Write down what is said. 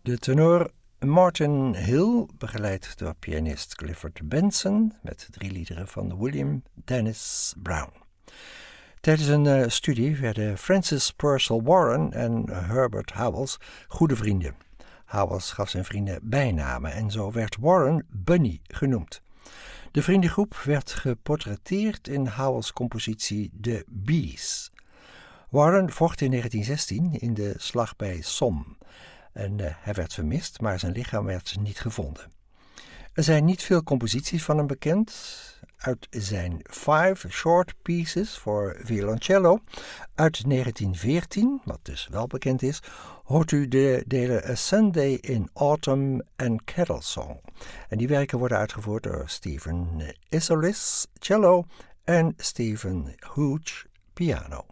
De tenor Martin Hill, begeleid door pianist Clifford Benson met 3 liederen van William Dennis Brown. Tijdens een studie werden Francis Purcell Warren en Herbert Howells goede vrienden. Howells gaf zijn vrienden bijnamen en zo werd Warren Bunny genoemd. De vriendengroep werd geportretteerd in Howells' compositie The Bees. Warren vocht in 1916 in de slag bij Somme. En hij werd vermist, maar zijn lichaam werd niet gevonden. Er zijn niet veel composities van hem bekend. Uit zijn 5 Short Pieces voor violoncello uit 1914, wat dus wel bekend is, hoort u de delen A Sunday in Autumn en Kettle Song. En die werken worden uitgevoerd door Stephen Isserlis, cello en Stephen Hooch, piano.